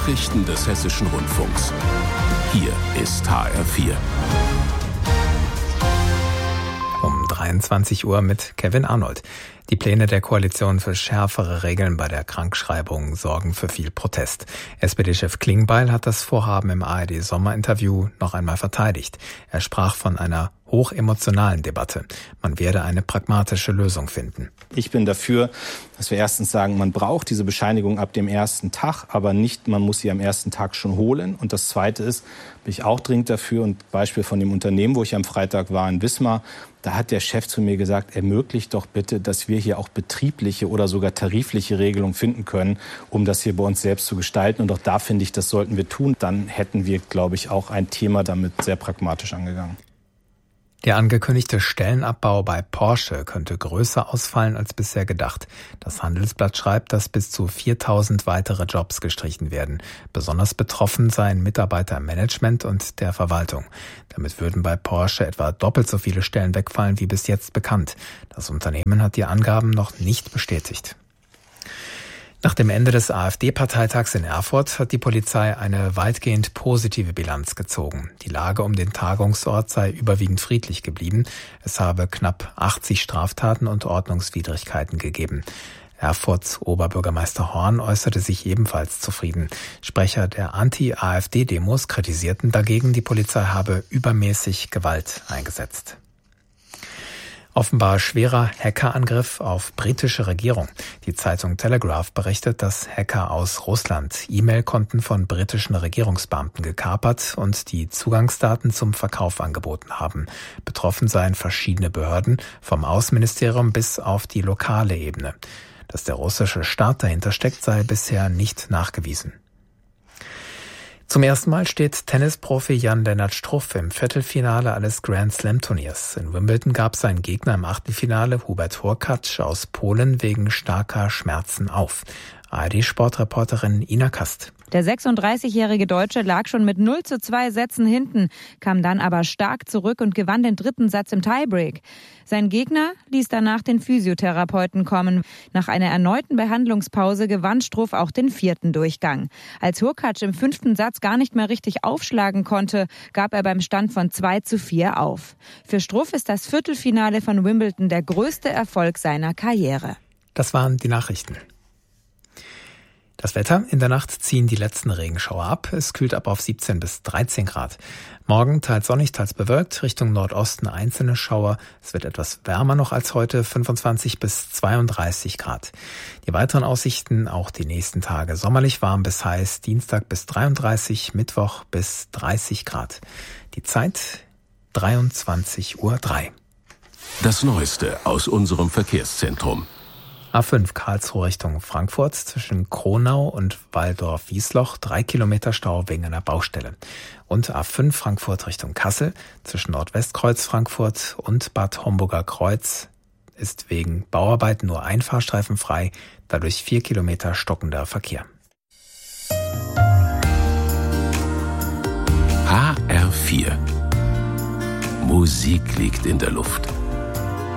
Nachrichten des Hessischen Rundfunks. Hier ist HR4. Um 23 Uhr mit Kevin Arnold. Die Pläne der Koalition für schärfere Regeln bei der Krankschreibung sorgen für viel Protest. SPD-Chef Klingbeil hat das Vorhaben im ARD-Sommerinterview noch einmal verteidigt. Er sprach von einer hochemotionalen Debatte. Man werde eine pragmatische Lösung finden. Ich bin dafür, dass wir erstens sagen, man braucht diese Bescheinigung ab dem ersten Tag, aber nicht, man muss sie am ersten Tag schon holen. Und das Zweite ist, bin ich auch dringend dafür, und Beispiel von dem Unternehmen, wo ich am Freitag war in Wismar, da hat der Chef zu mir gesagt, ermöglicht doch bitte, dass wir hier auch betriebliche oder sogar tarifliche Regelungen finden können, um das hier bei uns selbst zu gestalten. Und auch da finde ich, das sollten wir tun. Dann hätten wir, glaube ich, auch ein Thema damit sehr pragmatisch angegangen. Der angekündigte Stellenabbau bei Porsche könnte größer ausfallen als bisher gedacht. Das Handelsblatt schreibt, dass bis zu 4.000 weitere Jobs gestrichen werden. Besonders betroffen seien Mitarbeiter im Management und der Verwaltung. Damit würden bei Porsche etwa doppelt so viele Stellen wegfallen wie bis jetzt bekannt. Das Unternehmen hat die Angaben noch nicht bestätigt. Nach dem Ende des AfD-Parteitags in Erfurt hat die Polizei eine weitgehend positive Bilanz gezogen. Die Lage um den Tagungsort sei überwiegend friedlich geblieben. Es habe knapp 80 Straftaten und Ordnungswidrigkeiten gegeben. Erfurts Oberbürgermeister Horn äußerte sich ebenfalls zufrieden. Sprecher der Anti-AfD-Demos kritisierten dagegen, die Polizei habe übermäßig Gewalt eingesetzt. Offenbar schwerer Hackerangriff auf britische Regierung. Die Zeitung Telegraph berichtet, dass Hacker aus Russland E-Mail-Konten von britischen Regierungsbeamten gekapert und die Zugangsdaten zum Verkauf angeboten haben. Betroffen seien verschiedene Behörden, vom Außenministerium bis auf die lokale Ebene. Dass der russische Staat dahinter steckt, sei bisher nicht nachgewiesen. Zum ersten Mal steht Tennisprofi Jan-Lennart Struff im Viertelfinale eines Grand-Slam-Turniers. In Wimbledon gab sein Gegner im Achtelfinale Hubert Hurkacz aus Polen wegen starker Schmerzen auf. ARD-Sportreporterin Ina Kast. Der 36-jährige Deutsche lag schon mit 0:2 Sätzen hinten, kam dann aber stark zurück und gewann den dritten Satz im Tiebreak. Sein Gegner ließ danach den Physiotherapeuten kommen. Nach einer erneuten Behandlungspause gewann Struff auch den vierten Durchgang. Als Hurkacz im fünften Satz gar nicht mehr richtig aufschlagen konnte, gab er beim Stand von 2:4 auf. Für Struff ist das Viertelfinale von Wimbledon der größte Erfolg seiner Karriere. Das waren die Nachrichten. Das Wetter: In der Nacht ziehen die letzten Regenschauer ab. Es kühlt ab auf 17 bis 13 Grad. Morgen teils sonnig, teils bewölkt. Richtung Nordosten einzelne Schauer. Es wird etwas wärmer noch als heute, 25 bis 32 Grad. Die weiteren Aussichten auch die nächsten Tage: sommerlich warm bis heiß. Dienstag bis 33, Mittwoch bis 30 Grad. Die Zeit 23:03 Uhr. Das Neueste aus unserem Verkehrszentrum. A5 Karlsruhe Richtung Frankfurt zwischen Kronau und Walldorf-Wiesloch 3 Kilometer Stau wegen einer Baustelle. Und A5 Frankfurt Richtung Kassel zwischen Nordwestkreuz Frankfurt und Bad Homburger Kreuz ist wegen Bauarbeiten nur ein Fahrstreifen frei, dadurch 4 Kilometer stockender Verkehr. HR4. Musik liegt in der Luft.